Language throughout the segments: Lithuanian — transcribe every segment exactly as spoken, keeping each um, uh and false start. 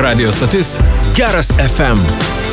Radio stotis Geras F M.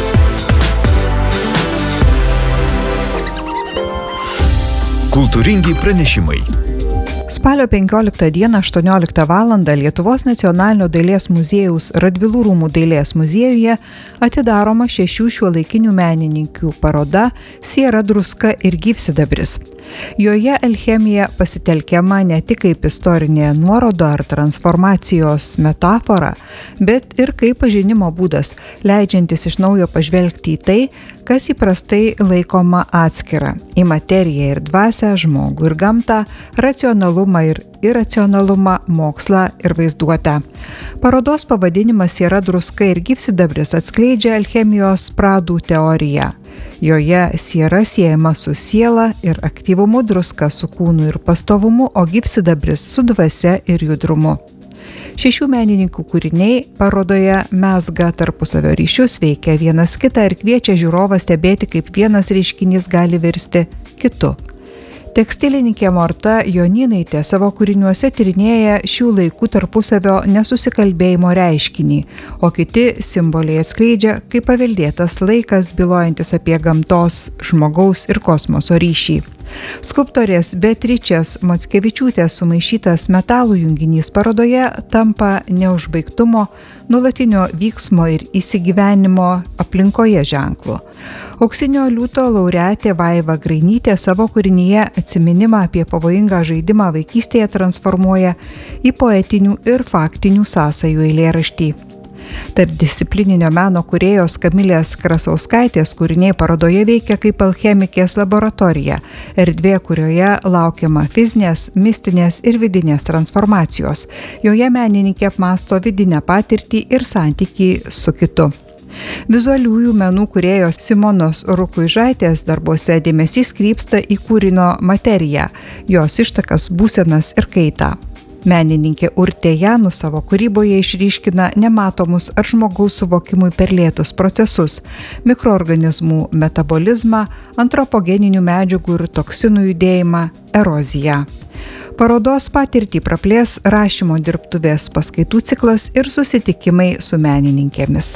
Kultūringi pranešimai. Spalio penkioliktą dieną aštuonioliktą valandą Lietuvos nacionalinio dailės muziejaus Radvilų rūmų dailės muziejuje atidaroma šešių šiuolaikinių menininkių paroda Siera druska ir gyvsidabris. Joje alchemija pasitelkiama ne tik kaip istorinė nuoroda ar transformacijos metafora, bet ir kaip pažinimo būdas, leidžiantis iš naujo pažvelgti į tai, kas įprastai laikoma atskira – į materiją ir dvasią, žmogų ir gamtą, racionalumą ir iracionalumą, mokslą ir vaizduotę. Parodos pavadinimas Siera druska ir gyvsidabris atskleidžia alchemijos pradų teoriją. Joje siera siejama su siela ir aktyvumu, druska su kūnu ir pastovumu, o gyvsidabris su dvasia ir judrumu. Šešių menininkų kūriniai parodoje mezga tarpusavio ryšius, veikia vienas kitą ir kviečia žiūrovą stebėti, kaip vienas reiškinys gali virsti kitu. Tekstilininkė Morta Jonynaitė savo kūriniuose tyrinėja šių laikų tarpusavio nesusikalbėjimo reiškinį, o kiti simboliai atskleidžia, kaip paveldėtas laikas, bylojantis apie gamtos, žmogaus ir kosmoso ryšį. Skulptorės Beatričės Mockevičiūtės sumaišytas metalų junginys parodoje tampa neužbaigtumo, nuolatinio vyksmo ir įsigyvenimo aplinkoje ženklu. Auksinio liūto laureatė Vaiva Grainytė savo kūrinyje atsiminimą apie pavojingą žaidimą vaikystėje transformuoja į poetinių ir faktinių sąsajų eilėraštį. Tarpdisciplininio meno kūrėjos Kamilės Krasauskaitės kūriniai parodoje veikia kaip alchemikės laboratorija, erdvė, kurioje laukiama fizinės, mistinės ir vidinės transformacijos. Joje menininkė apmąsto vidinę patirtį ir santykį su kitu. Vizualiųjų menų kūrėjos Simonos Rukuižaitės darbuose dėmesys krypsta į kūrinio materiją, jos ištakas, būsenas ir kaitą. Menininkė Urtė Janų savo kūryboje išryškina nematomus ar žmogaus suvokimui per lėtus procesus, mikroorganizmų metabolizmą, antropogeninių medžiagų ir toksinų judėjimą, eroziją. Parodos patirtį praplės rašymo dirbtuvės paskaitų ciklas ir susitikimai su menininkėmis.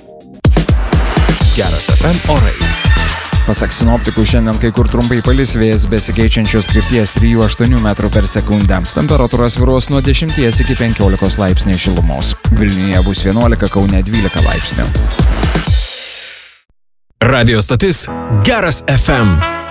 Geras F M orai. Pasak sinoptikų, šiandien kai kur trumpai palis, vėjas besikeičiančios krypties trijų aštuonių metrų per sekundę. Temperatūra svyruos nuo dešimties iki penkiolikos laipsnių šilumos. Vilniuje bus vienuolika, Kaune dvylika laipsnių. Radio stotis Geras F M.